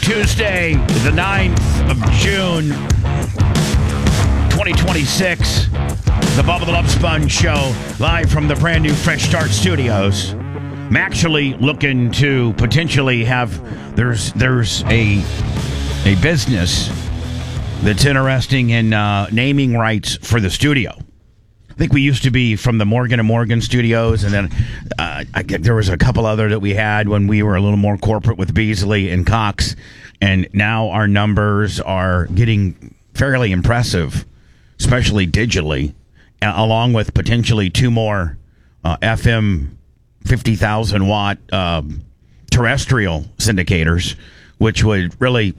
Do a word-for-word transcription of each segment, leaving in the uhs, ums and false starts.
Tuesday, the ninth of June, twenty twenty-six. The Bubba the Love Sponge Show, live from the brand new Fresh Start Studios. I'm actually looking to potentially have, there's there's a a business that's interesting in uh, naming rights for the studio. I think we used to be from the Morgan and Morgan studios, and then uh, I, there was a couple other that we had when we were a little more corporate with Beasley and Cox, and now our numbers are getting fairly impressive, especially digitally, uh, along with potentially two more uh, F M fifty thousand watt uh, terrestrial syndicators, which would really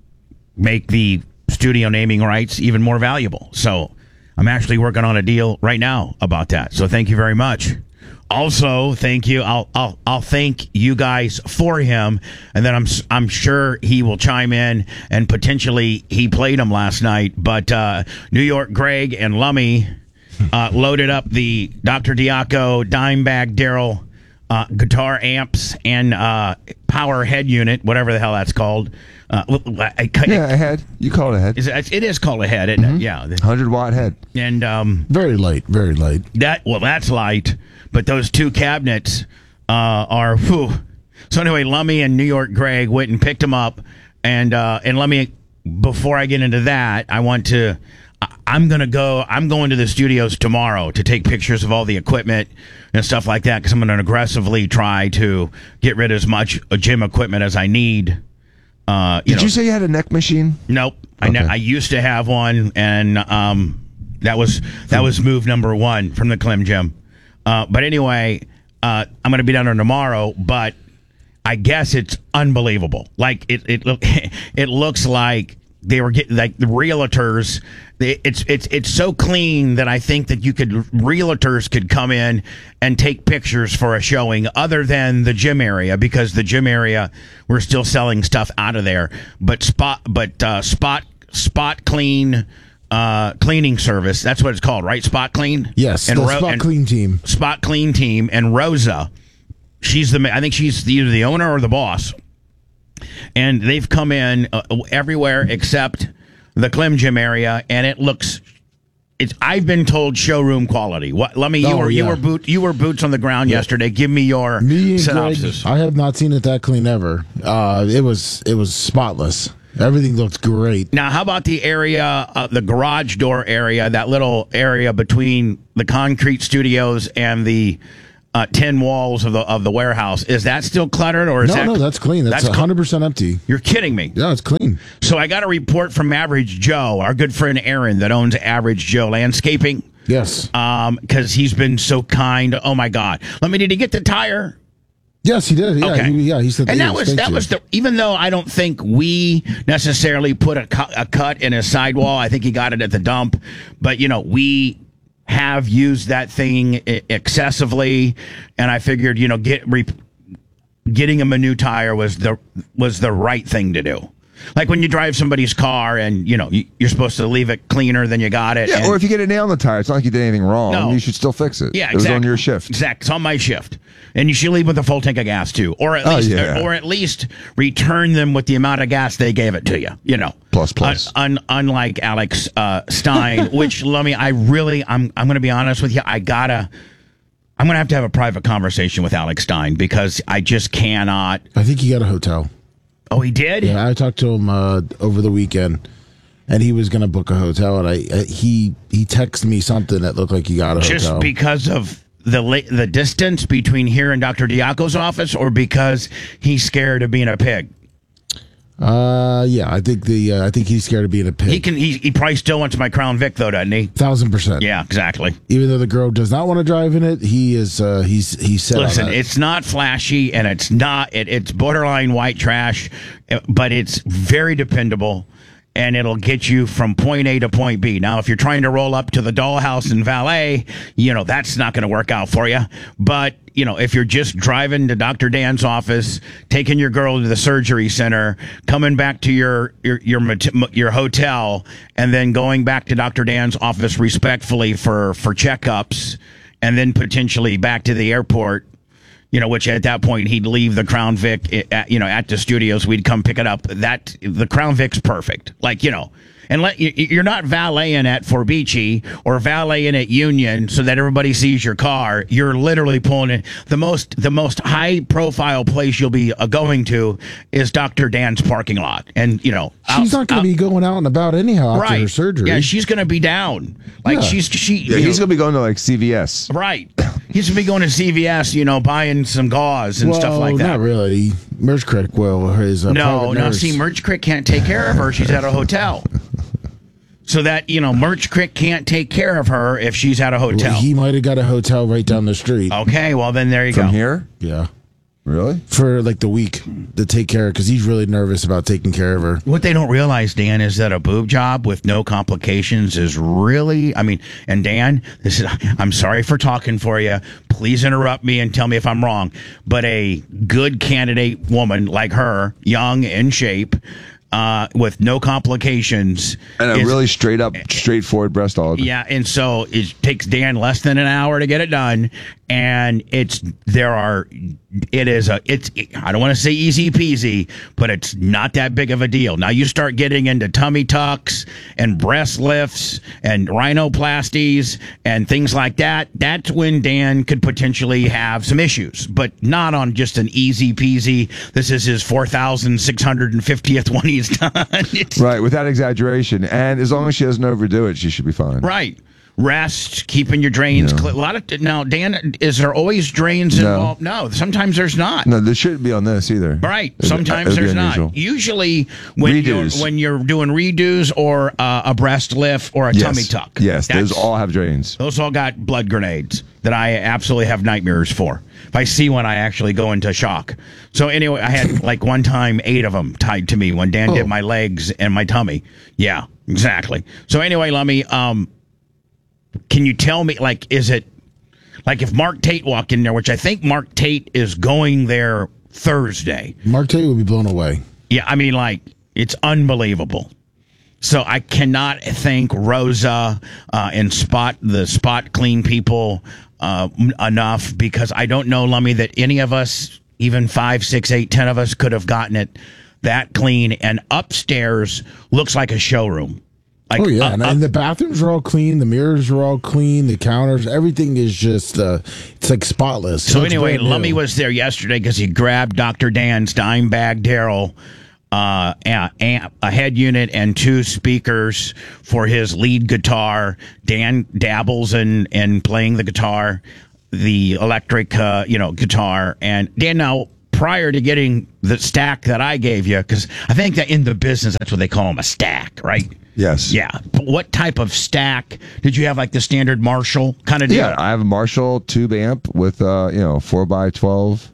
make the studio naming rights even more valuable. So I'm actually working on a deal right now about that. So thank you very much. Also, thank you. I'll I'll I'll thank you guys for him, and then I'm I'm sure he will chime in, and potentially he played him last night. But uh, New York Greg and Lummy uh, loaded up the Doctor Diaco Dimebag Daryl uh, guitar amps and uh, power head unit, whatever the hell that's called. Uh, I, I, yeah, a head. You call it a head. Is it, it is called a head, isn't mm-hmm. it? Yeah. one hundred watt head. And um, very light, very light. That Well, that's light. But those two cabinets uh, are, whew. So anyway, Lummy and New York Greg went and picked them up. And, uh, and let me, before I get into that, I want to, I'm going to go, I'm going to the studios tomorrow to take pictures of all the equipment and stuff like that, because I'm going to aggressively try to get rid of as much gym equipment as I need. Uh, you Did know, you say you had a neck machine? Nope. I, okay. ne- I used to have one, and um, that was that was move number one from the Clem Gym. Uh, but anyway, uh, I'm going to be down there tomorrow, but I guess it's unbelievable. Like, it it, look, it looks like they were getting, like, the realtors, they, it's it's it's so clean that I think that you could, realtors could come in and take pictures for a showing other than the gym area, because the gym area, we're still selling stuff out of there. But spot, but uh, spot, spot clean, uh, cleaning service. That's what it's called, right? Spot Clean. Yes, and the Ro- Spot and Clean team. Spot Clean team, and Rosa, she's the, I think she's either the owner or the boss. And they've come in uh, everywhere except the Clem Gym area, and it looks, it's, I've been told showroom quality. What? Let me. You oh, were yeah. you were boot you were boots on the ground yeah. yesterday. Give me your me and synopsis. Greg, I have not seen it that clean ever. Uh, it was it was spotless. Everything looked great. Now, how about the area, uh, the garage door area, that little area between the concrete studios and the Uh, tin walls of the of the warehouse? Is that still cluttered, or is no, that no? That's clean. That's one hundred percent empty. You're kidding me? Yeah, it's clean. So I got a report from Average Joe, our good friend Aaron, that owns Average Joe Landscaping. Yes. Um, because he's been so kind. Oh my God! Let me. Did he get the tire? Yes, he did. Yeah, okay. he, yeah. He said, and that that was that you. was the. Even though I don't think we necessarily put a cut, a cut in his sidewall, I think he got it at the dump. But you know, we have used that thing excessively, and I figured, you know, get re, getting him a new tire was the was the right thing to do. Like when you drive somebody's car and, you know, you're supposed to leave it cleaner than you got it. Yeah, and, or if you get a nail in the tire, it's not like you did anything wrong. No. You should still fix it. Yeah, it exactly. was on your shift. Exactly. It's on my shift. And you should leave with a full tank of gas, too. Or at Oh, least yeah. or, or at least return them with the amount of gas they gave it to you, you know. Plus, plus. Un, un, unlike Alex uh, Stein, which, let me, I really, I'm, I'm going to be honest with you, I gotta, I'm going to have to have a private conversation with Alex Stein, because I just cannot. I think he got a hotel. Oh, he did? Yeah, I talked to him uh, over the weekend, and he was going to book a hotel, and I, I he he texted me something that looked like he got a Just hotel. Just because of the la- the distance between here and Doctor Diaco's office, or because he's scared of being a pig? Uh, yeah, I think the uh, I think he's scared of being a pig. He can. He, he probably still wants my Crown Vic, though, doesn't he? Thousand percent. Yeah, exactly. Even though the girl does not want to drive in it, he is. Uh, he's he's set. Listen, on that. it's not flashy, and it's not. It, it's borderline white trash, but it's very dependable, and it'll get you from point A to point B. Now, if you're trying to roll up to the dollhouse and valet, you know that's not going to work out for you. But you know, if you're just driving to Doctor Dan's office, taking your girl to the surgery center, coming back to your your your, your hotel, and then going back to Doctor Dan's office respectfully for for checkups, and then potentially back to the airport, You know, which at that point he'd leave the Crown Vic, at, you know, at the studios. We'd come pick it up. That the Crown Vic's perfect. Like, you know, and let you, you're not valeting at Forbici or valeting at Union so that everybody sees your car. You're literally pulling it. The most the most high profile place you'll be uh, going to is Doctor Dan's parking lot, and you know she's out, not going to be going out and about anyhow after right. her surgery. Yeah, she's going to be down. Like yeah. she's she. Yeah, he's going to be going to like C V S. Right. He's going to be going to C V S, you know, buying some gauze and well, stuff like that. Not really. Merch Crick will. His uh, no, no. See, Merch Crick can't take care of her. She's at a hotel. So that, you know, Merch Crick can't take care of her if she's at a hotel. Well, he might have got a hotel right down the street. Okay, well, then there you From go. From here? Yeah. Really? For like the week to take care of, because he's really nervous about taking care of her. What they don't realize, Dan, is that a boob job with no complications is really, I mean, and Dan, this is, I'm sorry for talking for you. Please interrupt me and tell me if I'm wrong. But a good candidate woman like her, young, in shape, uh, with no complications. And a is, really straight up, straightforward breast hog. Yeah, and so it takes Dan less than an hour to get it done. And it's, there are, it is a, it's, I don't want to say easy peasy, but it's not that big of a deal. Now you start getting into tummy tucks and breast lifts and rhinoplasties and things like that. That's when Dan could potentially have some issues, but not on just an easy peasy. This is his four thousand six hundred fiftieth one he's done. It's, right, without exaggeration. And as long as she doesn't overdo it, she should be fine. Right. Rest, keeping your drains Yeah. clear. A lot of now, Dan, is there always drains No. involved? No, sometimes there's not. No, there shouldn't be on this either. Right, It- sometimes it would be there's not. unusual. Usually, when you're, Redos. when you're doing redos or uh, a breast lift or a Yes. tummy tuck, Yes, those that's- all have drains. those all got blood grenades that I absolutely have nightmares for. If I see one, I actually go into shock. So anyway, I had like one time eight of them tied to me when Dan Oh. did my legs and my tummy. Yeah, exactly. So anyway, Lummy, um, can you tell me, like, is it like if Mark Tate walked in there, which I think Mark Tate is going there Thursday. Mark Tate would be blown away. Yeah, I mean, like, it's unbelievable. So I cannot thank Rosa uh, and Spot, the Spot Clean people, uh, enough, because I don't know, Lummy, that any of us, even five, six, eight, ten of us, could have gotten it that clean. And upstairs looks like a showroom. Like, Oh yeah, uh, and, uh, and the bathrooms are all clean, the mirrors are all clean, the counters, everything is just uh, it's like spotless. So it's anyway, brand new. Lummy was there yesterday because he grabbed Doctor Dan's dime bag Daryl uh, a, amp, a head unit and two speakers for his lead guitar. Dan dabbles in in playing the guitar, the electric uh, you know guitar, and Dan now. Prior to getting the stack that I gave you, because I think that in the business that's what they call them, a stack, right? Yes. Yeah. But what type of stack did you have? Like the standard Marshall kind of deal? Yeah, I have a Marshall tube amp with uh, you know, four by twelve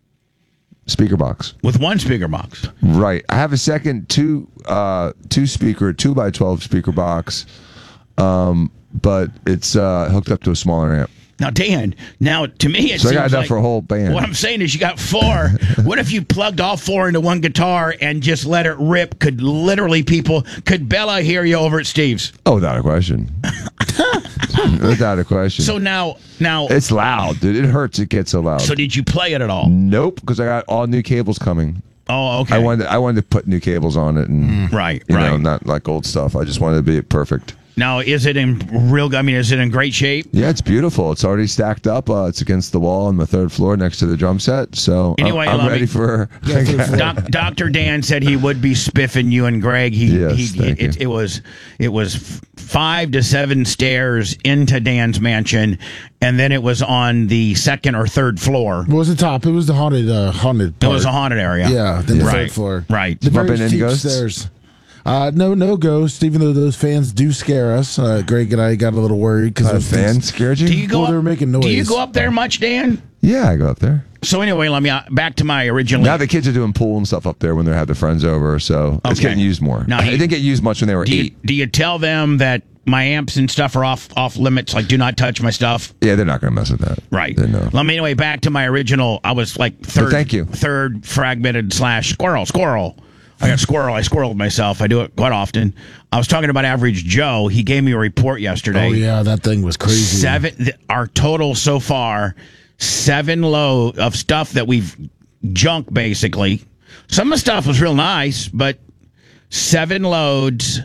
speaker box. With one speaker box. Right. I have a second two uh two speaker two by twelve speaker box, um, but it's uh hooked up to a smaller amp. Now, Dan, now to me it So I seems got enough like, for a whole band. What I'm saying is you got four. What if you plugged all four into one guitar and just let it rip? Could literally people, could Bella hear you over at Steve's? Oh, without a question. Without a question. So now, now, It's loud, dude. It hurts. It gets so loud. so did you play it at all? Nope, because I got all new cables coming. Oh, okay. I wanted I wanted to put new cables on it, and Right, you right. know, not like old stuff. I just wanted to be perfect. Now, is it in real, I mean, is it in great shape? Yeah, it's beautiful. It's already stacked up. Uh, it's against the wall on the third floor next to the drum set. So Anyway, I'm, I'm let me- ready for. Doc, Doctor Dan said he would be spiffing you and Greg. He, Yes, he thank it, you. it was it was f- five to seven stairs into Dan's mansion, and then it was on the second or third floor. What was the top? It was the haunted uh, haunted It part. was a haunted area. Yeah, then the Right, third floor. right. The Bump very into any steep ghosts? stairs. Uh, no, no ghosts. Even though those fans do scare us, uh, Greg and I got a little worried because A fan scared you? Do you go? Well, up, they were making noise. Do you go up there much, Dan? Yeah, I go up there. So anyway, let me uh, back to my original. Now the kids are doing pool and stuff up there when they have their friends over, so it's Okay. getting used more. Now, it you- didn't get used much when they were do you, eight. do you tell them that my amps and stuff are off off limits? Like, do not touch my stuff. Yeah, they're not going to mess with that. Right. They know. Let me anyway back to my original. I was like third. thank you. Third fragmented slash squirrel squirrel. I got squirrel. I squirreled myself. I do it quite often. I was talking about Average Joe. He gave me a report yesterday. Oh yeah, that thing was crazy. Seven. th- Our total so far, seven load of stuff that we've junk, basically. Some of the stuff was real nice, but seven loads,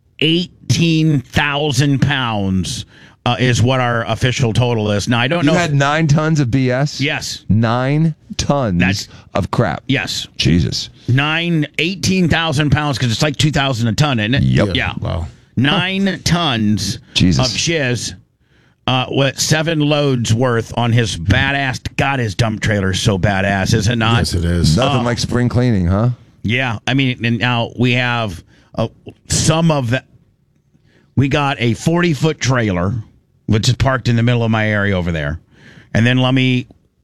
eighteen thousand pounds uh, is what our official total is. Now, I don't You know. had nine tons of B S? Yes. Nine tons That's- of crap. Yes. Jesus. Nine, eighteen thousand pounds, because it's like two thousand a ton, isn't it? Yep. Yeah. Wow. Nine tons Jesus. of shiz. Uh, with seven loads worth on his badass. God, his dump trailer is so badass, is it not? Yes, it is. Nothing like spring cleaning, huh? Yeah, I mean, and now we have uh, some of the. We got a forty foot trailer, which is parked in the middle of my area over there, and then let me.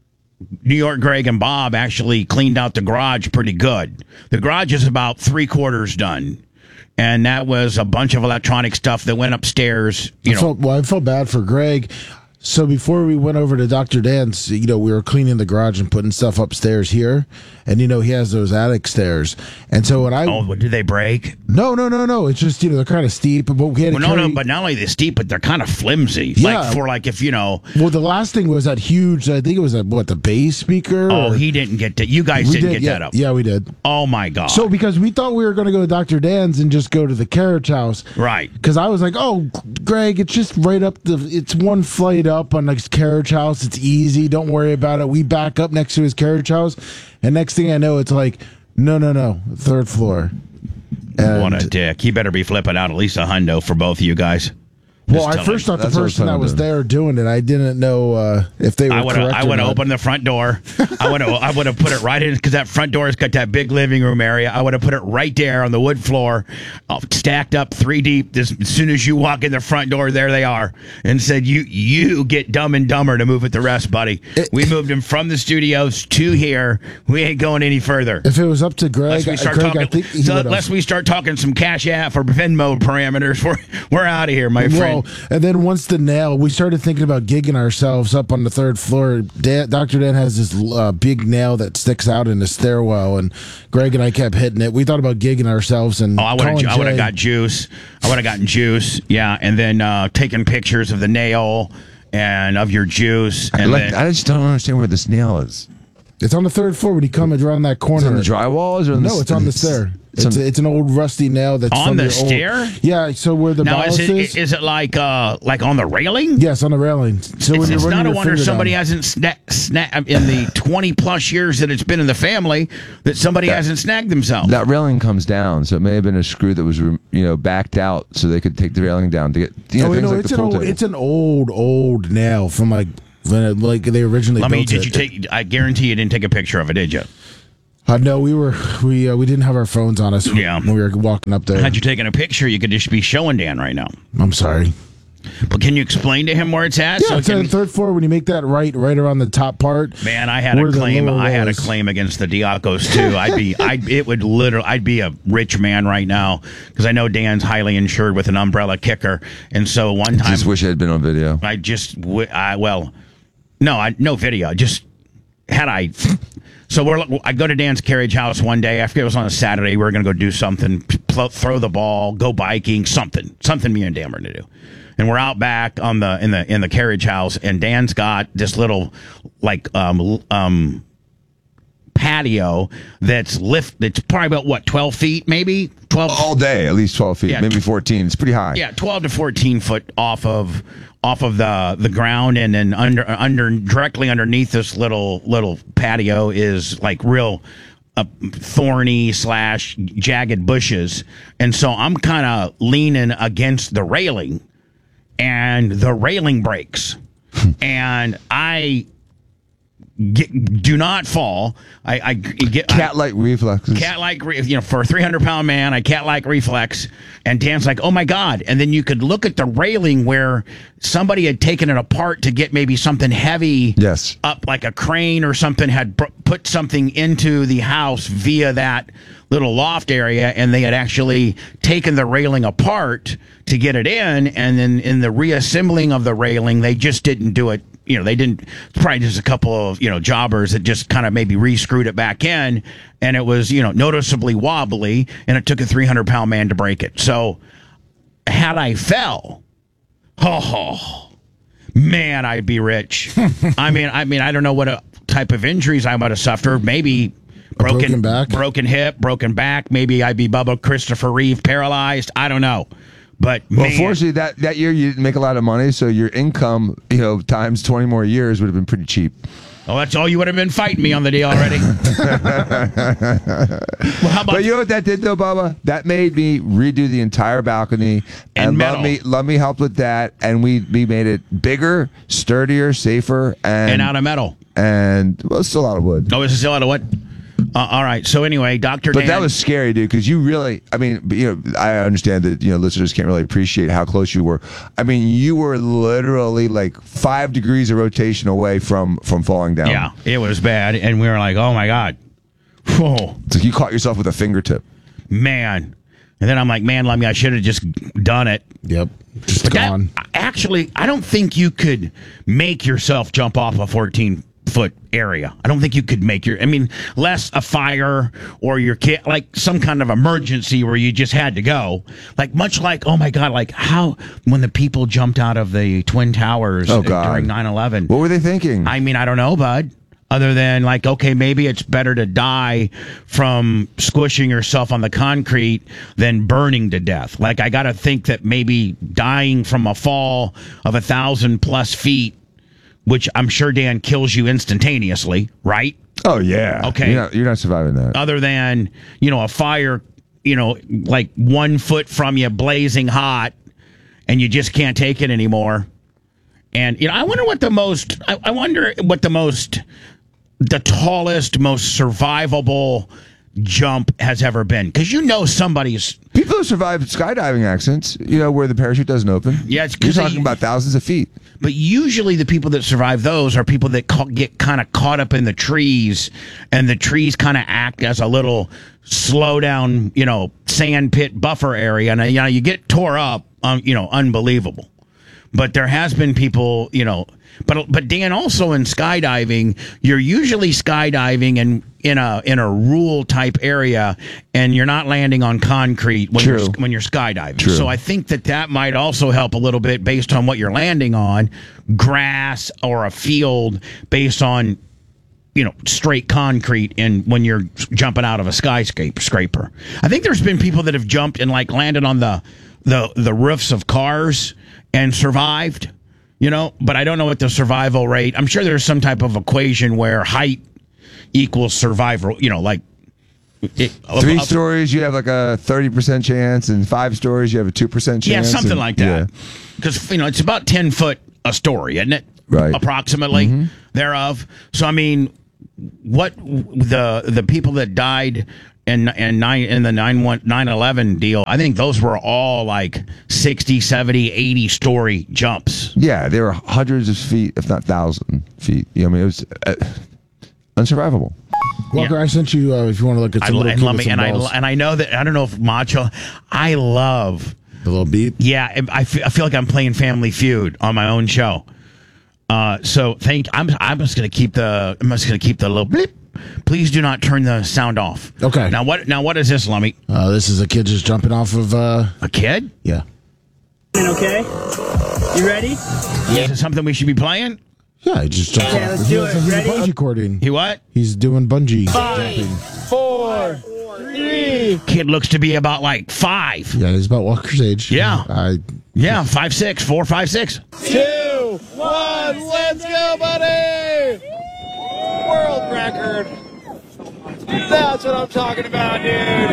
New York Greg and Bob actually cleaned out the garage pretty good. The garage is about three quarters done. And that was a bunch of electronic stuff that went upstairs. You I know, felt, well, I felt bad for Greg. So before we went over to Doctor Dan's, you know, we were cleaning the garage and putting stuff upstairs here, and you know he has those attic stairs. And so when I oh, did they break? no no no no, it's just you know they're kind of steep, but we had to Well, no, carry, no, but not only they're steep, but they're kind of flimsy. Yeah. Like for like if you know. well the last thing was that huge. I think it was a, what the bass speaker. Oh, or- he didn't get to. You guys we didn't did, get yeah, that up. yeah, we did. Oh my god. So because we thought we were going to go to Doctor Dan's and just go to the carriage house, right. Because I was like, oh, Greg, it's just right up the. It's one flight up on his carriage house. It's easy. Don't worry about it. We back up next to his carriage house, and next thing I know, it's like, no, no, no, third floor. And, What a dick. He better be flipping out at least a hundo for both of you guys. well, Just I tell first him. thought the That's what I was person that planning was on doing. there doing it. I didn't know uh, if they were I would have. correct. I or would have not. opened the front door. I would have. I would have put it right in because that front door has got that big living room area. I would have put it right there on the wood floor, uh, stacked up three deep. This, as soon as you walk in the front door, there they are, and said, "You you get Dumb and Dumber to move it the rest, buddy." It- we moved him from the studios to here. We ain't going any further. If it was up to Greg, Unless we start Greg, talking, I think he so would've- unless we start talking some Cash App or Venmo parameters, we're we're out of here, my friend. Well, and then once the nail, we started thinking about gigging ourselves up on the third floor. Dan, Doctor Dan has this uh, big nail that sticks out in the stairwell, and Greg and I kept hitting it. We thought about gigging ourselves, and Oh, I would calling have. I would have Jay. got juice. I would have gotten juice. Yeah, and then uh, taking pictures of the nail and of your juice. I, And like, then, I just don't understand where the snail is. It's on the third floor when you come around that Is corner. it on the drywalls or on the No, it's on the stair. It's It's, on- it's an old rusty nail that's On from the your old- stair? Yeah, so where the now ballast is it is. is it like uh like on the railing? Yes, on the railing. So when It's, you're it's running not a your wonder finger somebody down. hasn't sna- sna- in the twenty plus years that it's been in the family that somebody hasn't snagged themselves. That railing comes down, so it may have been a screw that was, you know, backed out, so they could take the railing down to get, you know, Oh, things no, like it's the an pool old, table. it's an old, old nail from like when it, like they originally Let me. built Did it. you take? I guarantee you didn't take a picture of it, did you? Uh, no, we were we uh, we didn't have our phones on us Yeah. when we were walking up there. Had you taken a picture, you could just be showing Dan right now. I'm sorry. But can you explain to him where it's at? Yeah, so it's he on can- the third floor when you make that right, right around the top part. Man, I had where a the claim. lower I had a was. claim against the Diacos too. I'd be, I'd, it would literally, I'd be a rich man right now because I know Dan's highly insured with an umbrella kicker, and so one time just wish it had been on video. I just, w- I well, no, I no video. Just had I. So we're, I go to Dan's carriage house one day. I forget it was on a Saturday. We were going to go do something, pl- throw the ball, go biking, something, something me and Dan were going to do. And we're out back on the in the in the carriage house, and Dan's got this little like um l- um patio that's lift. That's probably about what twelve feet, maybe twelve. All day, at least twelve feet, Yeah. maybe fourteen. It's pretty high. Yeah, twelve to fourteen foot off of off of the the ground, and then under under directly underneath this little little patio is like real uh, thorny slash jagged bushes, and so I'm kind of leaning against the railing, and the railing breaks, and I get, do not fall. I, I get I- Cat-like reflexes. cat-like, re- you know, for a three hundred pound man, I cat-like reflex. And Dan's like, oh my God. And then you could look at the railing where somebody had taken it apart to get maybe something heavy Yes. up, like a crane or something, had br- put something into the house via that little loft area, and they had actually taken the railing apart to get it in. And then in the reassembling of the railing, they just didn't do it. You know, they didn't, it's probably just a couple of, you know, jobbers that just kind of maybe re-screwed it back in, and it was, you know, noticeably wobbly, and it took a three hundred pound man to break it. So had I fell, ho ho, man, I'd be rich. I mean, I mean, I don't know what a type of injuries I might have suffered. Maybe broken, broken back, broken hip, broken back. Maybe I'd be Bubba Christopher Reeve, paralyzed. I don't know. But well, man, fortunately, that, that year you didn't make a lot of money, so your income, you know, times twenty more years would have been pretty cheap. well, that's all you would have been fighting me on the deal already. Well, how about But you know what that did, though, Bubba? That made me redo the entire balcony, And and, metal. let me let me help with that, and we we made it bigger, sturdier, safer, and and out of metal? and well, it's still out of wood. Oh, is it still out of what? Uh, all right. So anyway, Doctor But Dan. that was scary, dude, because you really, I mean, but, you know, I understand that, you know, listeners can't really appreciate how close you were. I mean, you were literally like five degrees of rotation away from, from falling down. yeah, it was bad, and we were like, oh my god, whoa, It's like you caught yourself with a fingertip. man. And then I'm like, man, Lummy, I should have just done it. Yep, just But that- gone. actually, I don't think you could make yourself jump off a fourteen foot area. I don't think you could make your, I mean, less a fire or your kid, like some kind of emergency where you just had to go. Like, much like, oh my God, like how, when the people jumped out of the Twin Towers Oh, God. during nine eleven. What were they thinking? I mean, I don't know, bud. Other than like, okay, maybe it's better to die from squishing yourself on the concrete than burning to death. Like, I got to think that maybe dying from a fall of a thousand plus feet, which I'm sure, Dan, kills you instantaneously, right? oh, yeah. Okay. You're not, you're not surviving that. Other than, you know, a fire, you know, like one foot from you blazing hot and you just can't take it anymore. And, you know, I wonder what the most, I, I wonder what the most, the tallest, most survivable jump has ever been. Because you know somebody's, People who survived skydiving accidents, you know, where the parachute doesn't open. Yeah, it's You're 'cause they- talking about thousands of feet. but usually the people that survive those are people that ca- get kind of caught up in the trees, and the trees kind of act as a little slow down, you know, sand pit buffer area. And, uh, you know, you get tore up, um, you know, unbelievable. But there has been people, you know, but but Dan, also in skydiving, you're usually skydiving in in a in a rural type area, and you're not landing on concrete when True. you're when you're skydiving. True. So I think that that might also help a little bit based on what you're landing on, grass or a field based on, you know, straight concrete, and when you're jumping out of a skyscraper scraper. I think there's been people that have jumped and like landed on the the the roofs of cars and survived, you know, but I don't know what the survival rate. I'm sure there's some type of equation where height equals survival, you know, like it, Three up- stories, you have like a thirty percent chance, and five stories, you have a two percent yeah, chance. something and- like that. yeah. Because, you know, it's about ten foot a story, isn't it? Right. Approximately thereof. So, I mean, what the the people that died in in nine in the nine eleven deal, I think those were all like sixty, seventy, eighty story jumps. Yeah, they were hundreds of feet, if not thousand feet. You know, I mean, it was uh, unsurvivable. Walker, I sent you uh, if you want to look at I, some little and, kid let with me, some and I balls. and I know that, I don't know if Macho, I love, The little beat. yeah, I feel, I feel like I'm playing Family Feud on my own show. Uh, so thank I'm I'm just gonna keep the I'm just gonna keep the little bleep. Please do not turn the sound off. Okay. Now what now what is this, Lummy? Uh, this is a kid just jumping off of. Uh, A kid? yeah. Okay? You ready? Is it something we should be playing? Yeah, he just jumped Okay, off. let's He do has- it. he's Ready? bungee cording. He what? He's doing bungee Five, jumping. four, three. Kid looks to be about like five. Yeah, he's about Walker's age. Yeah. I Yeah, five six, four, five, six. Two, one, let's go, buddy! World record. That's what I'm talking about, dude.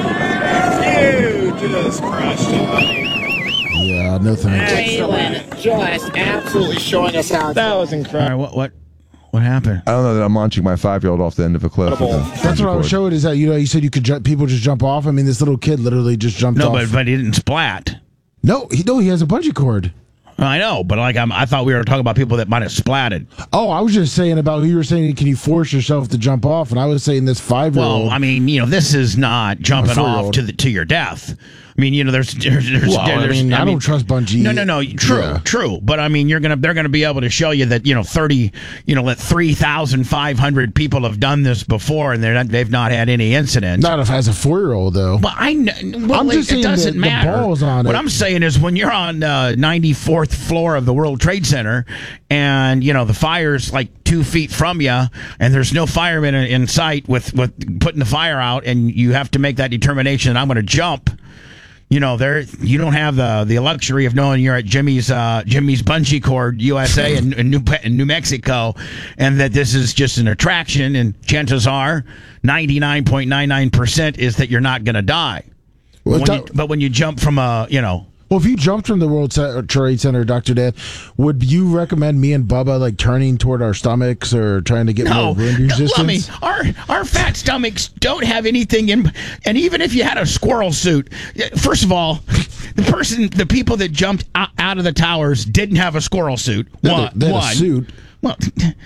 You just crushed it, buddy. yeah, no thanks. Excellent. Just absolutely showing us how. That was All incredible. right, what what what happened? I don't know that I'm launching my five year old off the end of a cliff. with a That's what I was bungee cord. showing. Is that you know you said you could ju- people just jump off. I mean, this little kid literally just jumped No, off. but but he didn't splat. no, he no, he has a bungee cord. I know, but like I'm, I thought we were talking about people that might have splatted. Oh, I was just saying about you were saying, can you force yourself to jump off? And I was saying this five year Well, old. I mean, you know, this is not jumping off four-year-old. to the to your death. I mean, you know, there's there's, there's, Well, I there's mean, I don't trust Bungie. No, no, no. True, Yeah. true. But I mean, you're gonna they're gonna be able to show you that you know thirty, you know, that three thousand five hundred people have done this before, and they're not, they've not had any incidents. Not if as a four year old though. Well, I know. Well, I'm just it saying doesn't the- the matter. balls on what it. I'm saying is, when you're on uh, ninety-fourth floor of the World Trade Center, and you know the fire's like two feet from you, and there's no firemen in, in sight with with putting the fire out, and you have to make that determination. I'm going to jump. You know, there you don't have the the luxury of knowing you're at Jimmy's uh, Jimmy's Bungee Cord U S A in, in, New, in New Mexico, and that this is just an attraction. And chances are, ninety-nine point nine nine percent is that you're not going to die. Well, When you, but when you jump from a, you know, Well, if you jumped from the World Trade Center, Doctor Dan, would you recommend me and Bubba like turning toward our stomachs or trying to get no, more wind no, resistance? I mean, our our fat stomachs don't have anything in, and even if you had a squirrel suit, first of all, the person, the people that jumped out, out of the towers didn't have a squirrel suit. No, One, they had a one. suit. Well,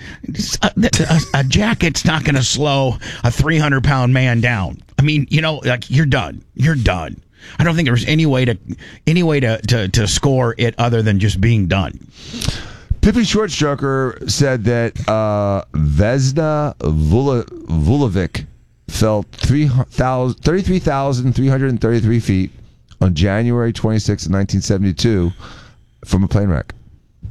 a, a, a jacket's not going to slow a three hundred pound man down. I mean, you know, like you're done. You're done. I don't think there's any way to any way to, to, to score it other than just being done. Pippi Shortstroker said that uh, Vesna Vula, Vulovic fell thirty-three thousand three hundred thirty-three feet on January twenty-sixth, nineteen seventy-two from a plane wreck.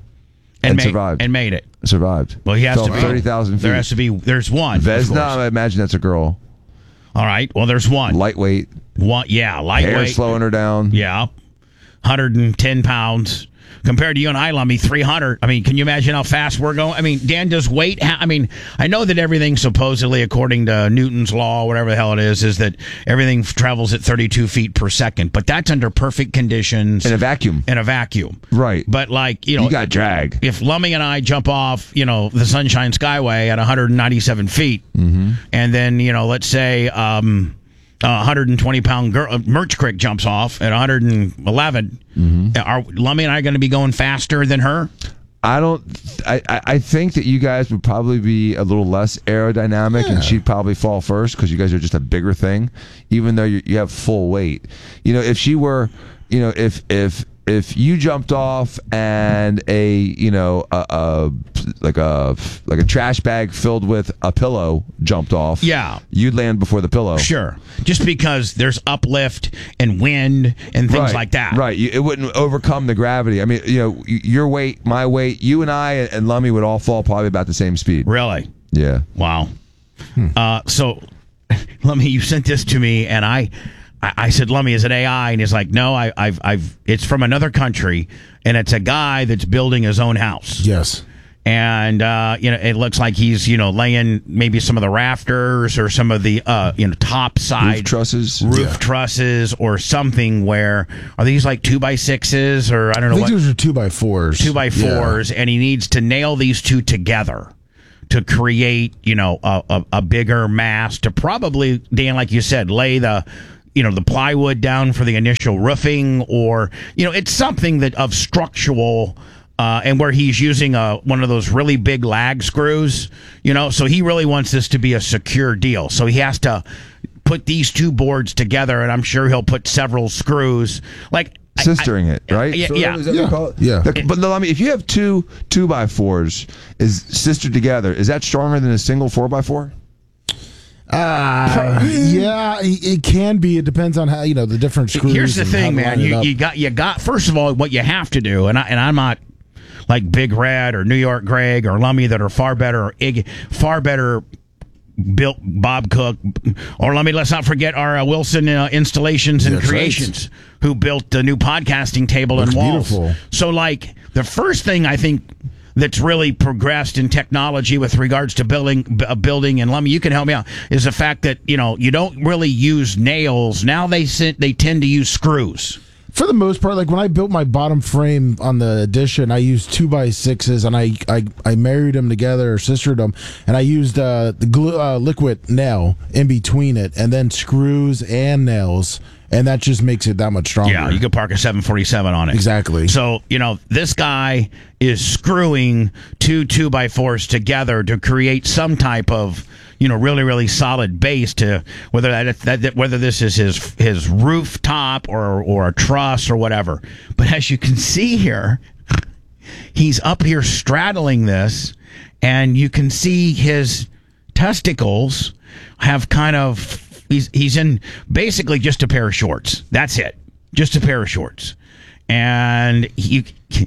And, And made, survived. And made it. Survived. Well, he has fell to be thirty thousand feet. There has to be. There's one. of Vesna, course. I imagine that's a girl. All right. Well, there's one. Lightweight. One. Yeah, Hair lightweight. slowing her down. Yeah, one hundred ten pounds. Compared to you and I, Lummy, three hundred. I mean, can you imagine how fast we're going? I mean, Dan, does weight... Ha- I mean, I know that everything supposedly, according to Newton's law, whatever the hell it is, is that everything f- travels at thirty-two feet per second. But that's under perfect conditions. In a vacuum. In a vacuum. Right. But, like, you know... You got drag. If Lummy and I jump off, you know, the Sunshine Skyway at one hundred ninety-seven feet, Mm-hmm. and then, you know, let's say... Um, a one hundred twenty pound girl, uh, Merch Crick jumps off at one hundred eleven. Mm-hmm. Are Lummy and I going to be going faster than her? I don't. I, I I think that you guys would probably be a little less aerodynamic, Yeah. and she'd probably fall first because you guys are just a bigger thing, even though you you have full weight. You know, if she were, you know, if if if you jumped off and a you know a, a like a like a trash bag filled with a pillow jumped off, Yeah. you'd land before the pillow. Sure. Just because there's uplift and wind and things Right, like that. Right. You, it wouldn't overcome the gravity. I mean, you know, y- your weight, my weight, you and I and Lummy would all fall probably about the same speed. Really? Yeah. Wow. Uh, so, Lummy, you sent this to me, and I, I, I said, Lummy, is it A I? And he's like, no, I, I've, I've, it's from another country, and it's a guy that's building his own house. Yes. And uh, you know, it looks like he's you know laying maybe some of the rafters or some of the uh, you know top side Roof trusses. roof Yeah. trusses or something. Where are these like two by sixes or I don't I know think what those are two by fours. two by Yeah. fours, and he needs to nail these two together to create you know a, a, a bigger mass to probably, Dan, like you said, lay the you know the plywood down for the initial roofing, or you know it's something that of structural. Uh, and where he's using a, one of those really big lag screws, you know, so he really wants this to be a secure deal. So he has to put these two boards together, and I'm sure he'll put several screws, like I- Sistering it, right? Yeah, Sort of, yeah. is that what you Yeah. call it? Yeah. The- but no, I mean, if you have two two by fours is sistered together, is that stronger than a single four by four? Uh, yeah, it it can be. It depends on how you know the different screws. Here's the and thing, how to man. line it You, up. you got you got first of all what you have to do, and I and I'm not like Big Red or New York Greg or Lummy that are far better or Ig, far better built Bob Cook, or let me let's not forget our uh, Wilson uh, Installations and That's right. Creations who built the new podcasting table and Looks walls. beautiful. So like the first thing I think that's really progressed in technology with regards to building, b- uh, building, and Lummy, you can help me out, is the fact that you know you don't really use nails now. They sit, they tend to use screws. For the most part, like when I built my bottom frame on the addition, I used two by sixes and I I, I married them together or sistered them, and I used uh, the glue, uh, liquid nail in between it, and then screws and nails, and that just makes it that much stronger. Yeah, you could park a seven forty-seven on it. Exactly. So, you know, this guy is screwing two two by fours together to create some type of, you know, really, really solid base to whether that, that, that whether this is his his rooftop or or a truss or whatever. But as you can see here, he's up here straddling this, and you can see his testicles have kind of he's he's in basically just a pair of shorts. That's it, just a pair of shorts. And you,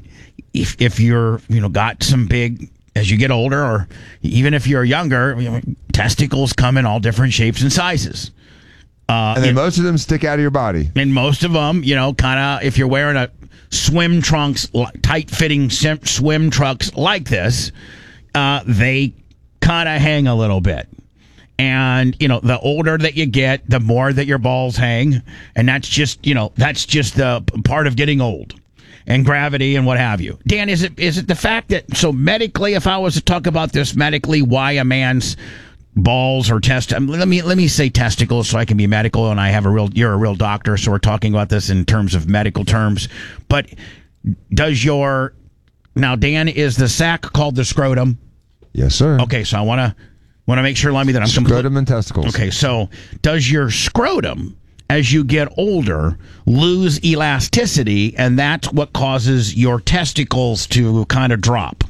if if you're you know got some big, as you get older, or even if you're younger, you know, testicles come in all different shapes and sizes. Uh, and then it, most of them stick out of your body. and most of them, you know, kind of if you're wearing a swim trunks, tight fitting swim trunks like this, uh, they kind of hang a little bit. And, you know, the older that you get, the more that your balls hang. And that's just, you know, that's just the part of getting old and gravity and what have you. Dan, is it is it the fact that, so medically, if I was to talk about this medically, why a man's balls or test, let me let me say testicles so I can be medical, and I have a real, you're a real doctor, so we're talking about this in terms of medical terms. But does your, now Dan, is the sac called the scrotum? Yes, sir. Okay, so I want to want to make sure, Lummy, that I'm completely... Scrotum and testicles. Okay, so does your scrotum, as you get older, lose elasticity, and that's what causes your testicles to kind of drop?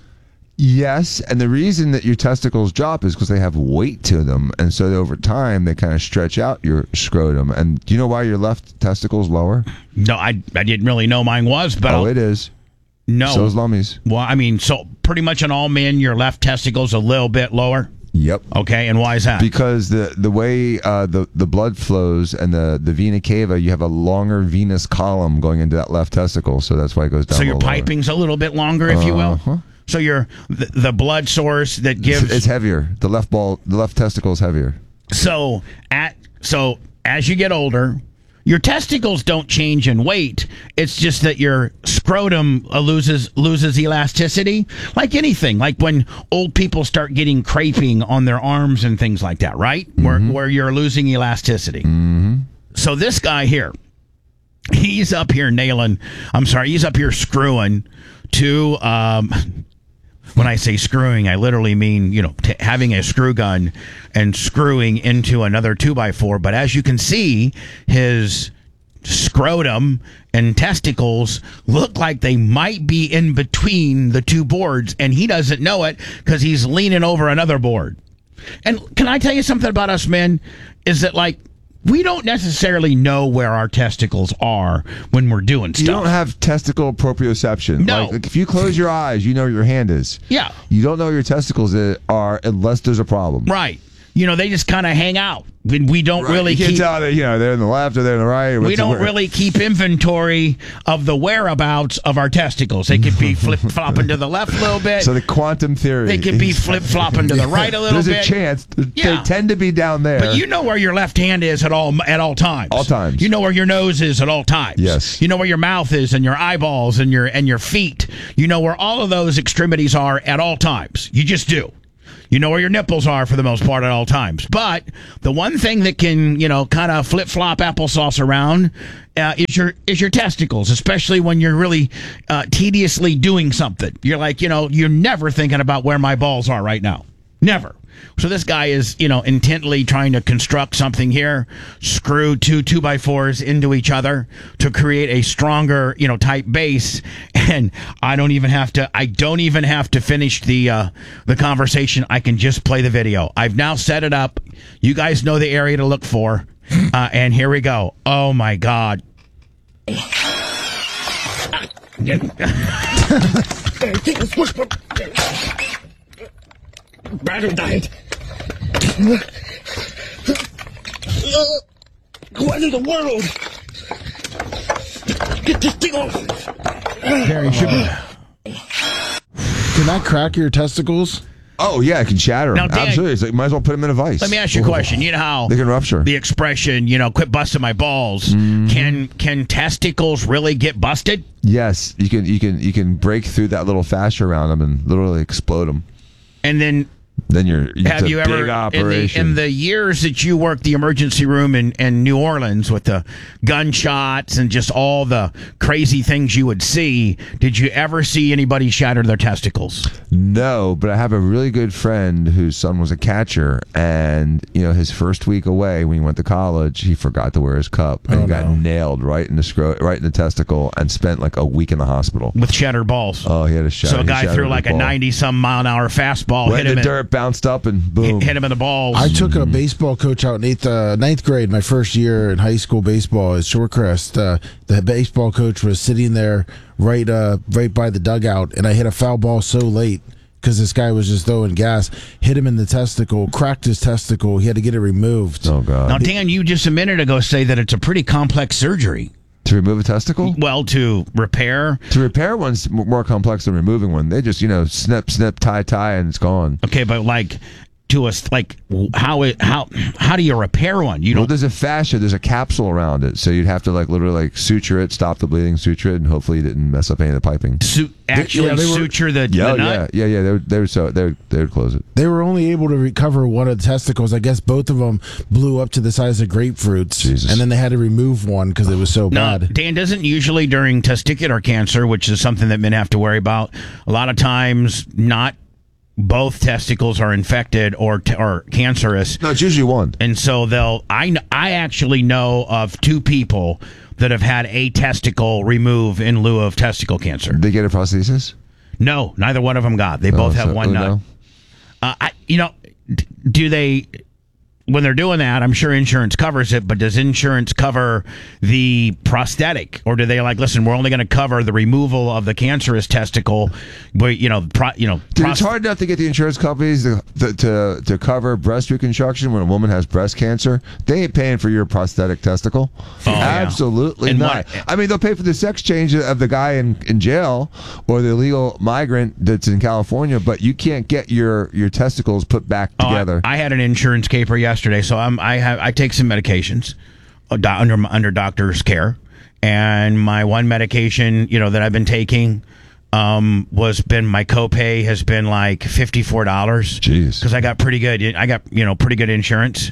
Yes, and the reason that your testicles drop is because they have weight to them, and so over time they kind of stretch out your scrotum. And do you know why your left testicle's lower? No, I I didn't really know mine was, but Oh, I'll, it is. no. So is Lummy's. Well, I mean, so pretty much in all men, your left testicle's a little bit lower. Yep. Okay, and why is that? Because the the way uh, the the blood flows and the the vena cava, you have a longer venous column going into that left testicle, so that's why it goes down. So a your little lower. piping's a little bit longer, if you will. Uh-huh. So your the, the blood source that It's, gives it's heavier. The left ball, the left testicle is heavier. so at so as you get older, your testicles don't change in weight. It's just that your scrotum uh, loses loses elasticity, like anything. Like when old people start getting creping on their arms and things like that, right? Mm-hmm. Where where you're losing elasticity. Mm-hmm. So this guy here, he's up here nailing. I'm sorry, he's up here screwing to. Um, When I say screwing, I literally mean, you know, t- having a screw gun and screwing into another two by four. But as you can see, his scrotum and testicles look like they might be in between the two boards, and he doesn't know it because he's leaning over another board. And can I tell you something about us men? Is that, like, we don't necessarily know where our testicles are when we're doing stuff. You don't have testicle proprioception. No. Like, like if you close your eyes, you know where your hand is. Yeah. You don't know where your testicles i- are unless there's a problem. Right. You know, they just kind of hang out. We, we don't Right. really You can't keep... tell that, you know, they're in the left or they're in the right. Or We what's don't the- really keep inventory of the whereabouts of our testicles. They could be flip-flopping to the left a little bit. So the quantum theory. They could be flip-flopping to the right a little There's bit. a chance. Yeah. They tend to be down there. But you know where your left hand is at all at all times. All times. You know where your nose is at all times. Yes. You know where your mouth is and your eyeballs and your and your feet. You know where all of those extremities are at all times. You just do. You know where your nipples are for the most part at all times. But the one thing that can, you know, kind of flip-flop applesauce around uh, is your is your testicles, especially when you're really uh, tediously doing something. You're like, you know, you're never thinking about where my balls are right now. Never. So this guy is, you know, intently trying to construct something here, screw two two by fours into each other to create a stronger, you know, type base. And I don't even have to, I don't even have to finish the uh, the conversation. I can just play the video. I've now set it up. You guys know the area to look for. Uh, and here we go. Oh my God. Brother died. What in the world? Get this thing off. Very sugar. Can that crack your testicles? Oh, yeah, it can shatter them. Now, Dan, Absolutely. It's like, might as well put them in a vice. Let me ask you a question. You know how They can rupture. the expression, you know, quit busting my balls. Mm-hmm. Can can testicles really get busted? Yes, you can you can you can break through that little fascia around them and literally explode them. And then Then you're it's Have a you big ever, in the, operation. in the years that you worked the emergency room in, in New Orleans with the gunshots and just all the crazy things you would see, did you ever see anybody shatter their testicles? No, but I have a really good friend whose son was a catcher, and you know his first week away when he went to college, he forgot to wear his cup and Oh, he got no. nailed right in the scro- right in the testicle, and spent like a week in the hospital. With shattered balls. Oh, he had a shot. so a he guy shattered threw his like a ball. ninety-some mile an hour fastball, Went hit in him, the in, dirt, bounced up, and boom. hit him in the balls. I took a baseball coach out in eighth, uh, ninth grade, my first year in high school baseball at Shorecrest. Uh, the baseball coach was sitting there right, uh, right by the dugout, and I hit a foul ball so late because this guy was just throwing gas. Hit him in the testicle, cracked his testicle. He had to get it removed. Oh God! Now, Dan, you just a minute ago say that it's a pretty complex surgery. To remove a testicle? Well, to repair. To repair one's m- more complex than removing one. They just, you know, snip, snip, tie, tie, and it's gone. Okay, but like to us, like how it how how do you repair one? You Well, don't. there's a fascia, there's a capsule around it, so you'd have to like literally like suture it, stop the bleeding, suture it, and hopefully you didn't mess up any of the piping. Su- actually yeah, they were- suture the, Yeah, the nut. yeah, yeah, yeah. They would, they would, so they would, they would close it. They were only able to recover one of the testicles. I guess both of them blew up to the size of grapefruits. Jesus. And then they had to remove one because it was so No, bad. Dan, doesn't usually during testicular cancer, which is something that men have to worry about, a lot of times not both testicles are infected or t- or cancerous, No, it's usually one. and so they'll. I kn- I actually know of two people that have had a testicle remove in lieu of testicle cancer. They get a prosthesis? No, neither one of them got. They both Oh, have so one Uno? nut. Uh, I, you know, d- do they? When they're doing that, I'm sure insurance covers it, but does insurance cover the prosthetic, or do they like, listen, we're only going to cover the removal of the cancerous testicle, but you know, pro, you know, Dude, pros- it's hard enough to get the insurance companies to, to to to cover breast reconstruction when a woman has breast cancer. They ain't paying for your prosthetic testicle. Oh, yeah. Absolutely And not. what- I mean, they'll pay for the sex change of the guy in, in jail or the illegal migrant that's in California, but you can't get your, your testicles put back Oh, I- together. I, had an insurance caper yesterday, so I'm I have I take some medications uh, do- under under doctor's care, and my one medication, you know, that I've been taking, um, was been my copay has been like fifty four dollars. Jeez. because I got pretty good I got you know pretty good insurance,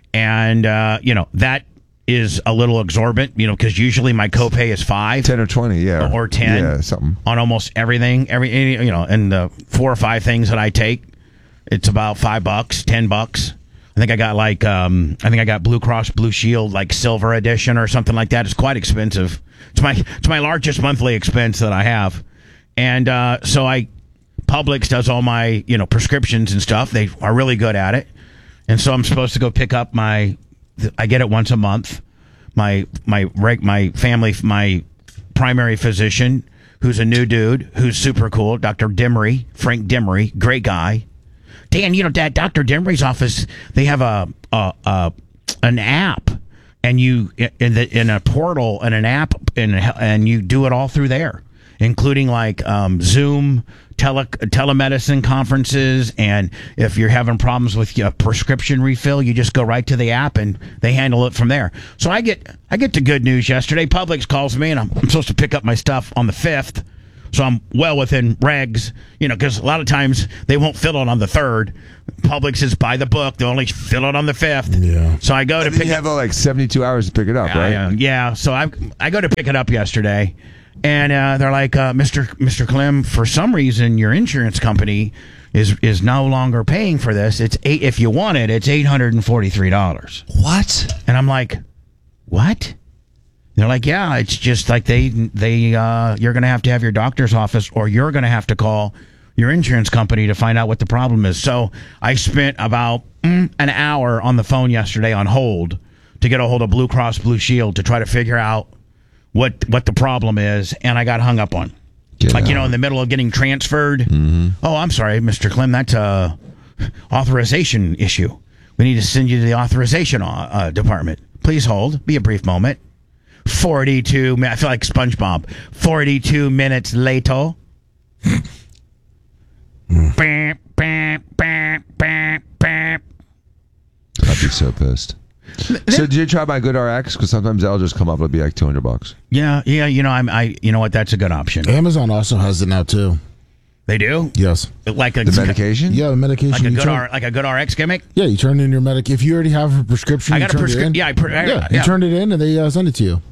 and uh, you know that is a little exorbitant, you know, because usually my copay is five. ten or twenty, yeah. Or ten. Yeah, something. On almost everything, every any- you know, and the four or five things that I take, it's about five bucks, ten bucks. I think I got like, um, I think I got Blue Cross Blue Shield, like silver edition or something like that. It's quite expensive. It's my it's my largest monthly expense that I have, and uh, so I, Publix does all my you know prescriptions and stuff. They are really good at it, and so I'm supposed to go pick up my. I get it once a month. My my reg, my family my primary physician, who's a new dude, who's super cool, Doctor Demery, Frank Demery, great guy. Dan, you know, Dad, Doctor Demery's office, they have a, a, a an app, and you in the in a portal and an app, and and you do it all through there, including like um, Zoom, tele telemedicine conferences, and if you're having problems with your prescription refill, you just go right to the app and they handle it from there. So I get I get the good news yesterday. Publix calls me, and I'm, I'm supposed to pick up my stuff on the fifth. So I'm well within regs, you know, because a lot of times they won't fill it on the third. Publix is by the book; they only fill it on the fifth. Yeah. So I go to And then pick you it have uh, like seventy-two hours to pick it up, right? I, uh, yeah. So I I go to pick it up yesterday, and uh, they're like, uh, Mister Mister Clem, for some reason your insurance company is is no longer paying for this. It's eight if you want it, it's eight hundred and forty three dollars. What? And I'm like, what? They're like, yeah, it's just like they they uh, you're gonna have to have your doctor's office, or you're gonna have to call your insurance company to find out what the problem is. So I spent about mm, an hour on the phone yesterday on hold to get a hold of Blue Cross Blue Shield to try to figure out what what the problem is, and I got hung up on. Get like you out. know, in the middle of getting transferred. Mm-hmm. Oh, I'm sorry, Mister Clem, that's a authorization issue. We need to send you to the authorization uh, department. Please hold. Be a brief moment. forty-two minutes. I feel like SpongeBob. forty-two minutes later. Bam, bam, bam, bam, bam. I'd be so pissed. So did you try my Good R X? Because sometimes that'll just come up. It'll be like two hundred bucks. Yeah, yeah. You know, I'm. I. You know what? That's a good option. Amazon also has it now too. They do? Yes. Like a The medication? Yeah, the medication. Like a you good turn- R, like a good R X gimmick. Yeah, you turn in your medic. If you already have a prescription, I you got a turned it prescription. in. Yeah, I pre- yeah, yeah. you turned it in and they uh, send it to you.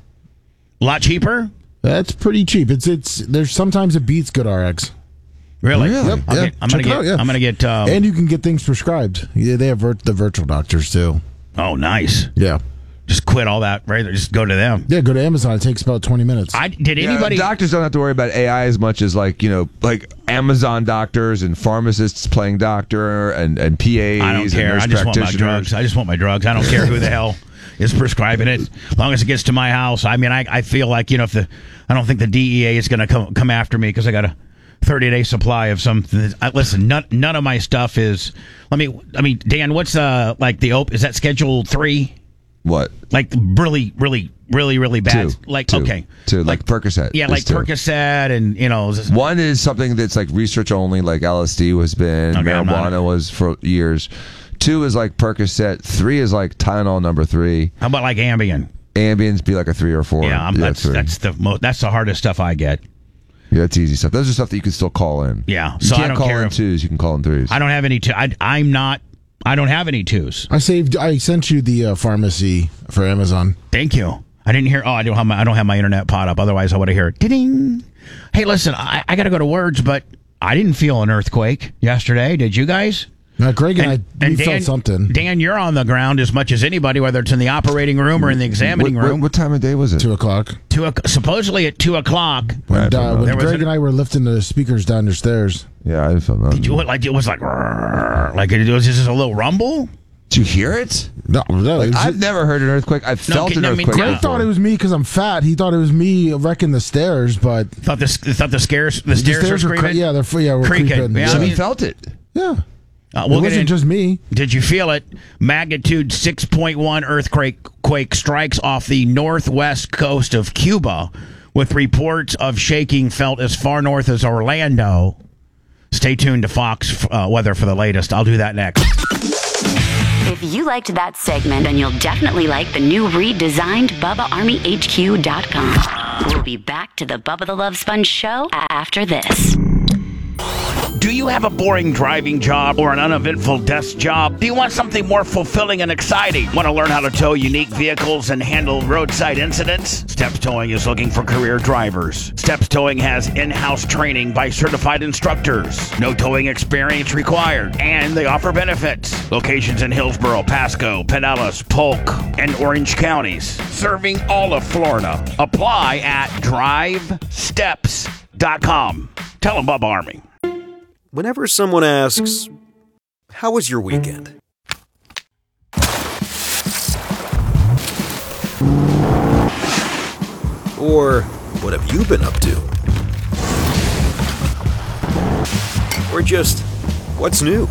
A lot cheaper. That's pretty cheap. It's it's there's sometimes it beats good R X. Really? Really? Yep, I'll yeah. get- I'm Check gonna it get. out, yeah. I'm gonna get. Um, And you can get things prescribed. Yeah, they have vir- the virtual doctors too. oh, nice. Yeah, Just quit all that. Right? Just go to them. yeah. Go to Amazon. It takes about twenty minutes. I did Yeah, anybody. doctors don't have to worry about A I as much as like you know like Amazon doctors and pharmacists playing doctor and and P As. I don't and care. nurse I just want my practitioners. drugs. I just want my drugs. I don't care who the hell is prescribing it, as long as it gets to my house. I mean, I, I feel like you know if the I don't think the D E A is going to come come after me because I got a thirty day supply of something. I, listen, none none of my stuff is. Let me. I mean, Dan, what's uh like the op? Is that Schedule three? What? Like really, really, really, really bad. Two. Like Two. okay, Two. Like Percocet. Yeah, is like two. Percocet, and you know. One is something that's like research only, like L S D has been, Okay, I'm not- marijuana was for years. Two is like Percocet. Three is like Tylenol number three. How about like Ambien? Ambience be like a three or four. Yeah, I'm, that's three. that's the most. That's the hardest stuff I get. Yeah, that's easy stuff. Those are stuff that you can still call in. Yeah, You so I can't don't call care in if- twos. You can call in threes. I don't have any. Two, I, I'm not. I don't have any twos. I saved. I sent you the uh, pharmacy for Amazon. Thank you. I didn't hear. Oh, I don't have my. I don't have my internet pot up. Otherwise, I would have heard. Ding. Hey, listen. I, I got to go to words, but I didn't feel an earthquake yesterday. Did you guys? Now, Greg and, I we Dan, felt something. Dan, you're on the ground as much as anybody, whether it's in the operating room or in the examining what, what, room. what time of day was it? Two o'clock. Two, o- supposedly at two o'clock. When, Right, uh, when There was Greg an- and I were lifting the speakers down the stairs. Yeah, I felt that. Did you, like it was like "Rrrr," like it was just a little rumble. Did you hear it? No, no. it was- I've never heard an earthquake. I've No, felt okay, an no, I mean, earthquake. yeah. Greg thought it was me because I'm fat. He thought it was me wrecking the stairs, but Thought the thought the scares the the stairs, stairs were were screaming. cre- yeah, they're yeah, we're Creaking. creeping. Yeah, So I he mean- felt it. yeah. Uh, It we'll get wasn't in- just me. Did you feel it? Magnitude six point one earthquake quake strikes off the northwest coast of Cuba, with reports of shaking felt as far north as Orlando. Stay tuned to Fox uh, Weather for the latest. I'll do that next. If you liked that segment, then you'll definitely like the new redesigned Bubba Army H Q dot com. We'll be back to the Bubba the Love Sponge show after this. Do you have a boring driving job or an uneventful desk job? Do you want something more fulfilling and exciting? Want to learn how to tow unique vehicles and handle roadside incidents? Steps Towing is looking for career drivers. Steps Towing has in-house training by certified instructors. No towing experience required. And they offer benefits. Locations in Hillsborough, Pasco, Pinellas, Polk, and Orange counties. Serving all of Florida. Apply at drive steps dot com. Tell them Bubba Army. Whenever someone asks, "How was your weekend?" Or, "What have you been up to?" Or just, "What's new?"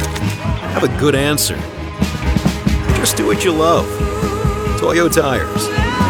Have a good answer. Just do what you love. Toyo Tires.